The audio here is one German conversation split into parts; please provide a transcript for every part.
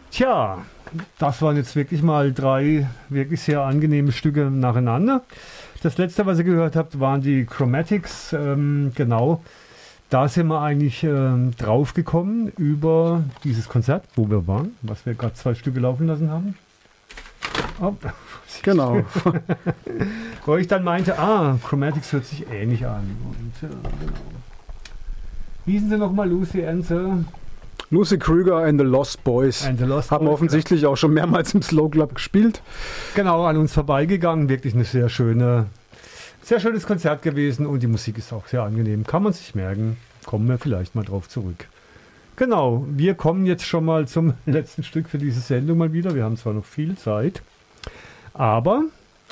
Tja, das waren jetzt wirklich mal 3 wirklich sehr angenehme Stücke nacheinander. Das letzte, was ihr gehört habt, waren die Chromatics. Genau, da sind wir eigentlich drauf gekommen über dieses Konzert, wo wir waren, was wir gerade 2 Stücke laufen lassen haben. Oh. Genau. Wo ich dann meinte, Chromatics hört sich ähnlich an. Und, genau. Wie hießen sie nochmal? Lucy Ansel? Lucy Krüger and the Lost Boys. Haben offensichtlich auch schon mehrmals im Slow Club gespielt. Genau, an uns vorbeigegangen. Wirklich ein sehr schönes Konzert gewesen und die Musik ist auch sehr angenehm. Kann man sich merken. Kommen wir vielleicht mal drauf zurück. Genau, wir kommen jetzt schon mal zum letzten Stück für diese Sendung mal wieder. Wir haben zwar noch viel Zeit, aber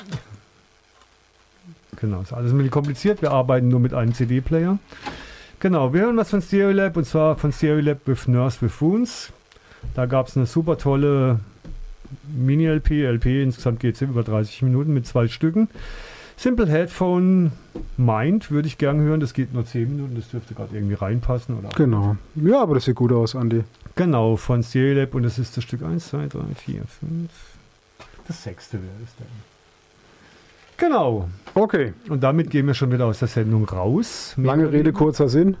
genau, ist alles ein bisschen kompliziert. Wir arbeiten nur mit einem CD-Player. Genau, wir hören was von Stereolab und zwar von Stereolab with Nurse with Wounds. Da gab es eine super tolle Mini-LP. Insgesamt geht es über 30 Minuten mit 2 Stücken. Simple Headphone Mind würde ich gern hören. Das geht nur 10 Minuten. Das dürfte gerade irgendwie reinpassen. Oder? Genau. Ja, aber das sieht gut aus, Andi. Genau, von Stereolab und das ist das Stück 1, 2, 3, 4, 5. Das 6. wäre es dann. Genau. Okay. Und damit gehen wir schon wieder aus der Sendung raus. Lange Rede, kurzer Sinn.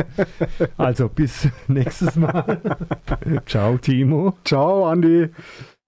Also bis nächstes Mal. Ciao, Timo. Ciao, Andi.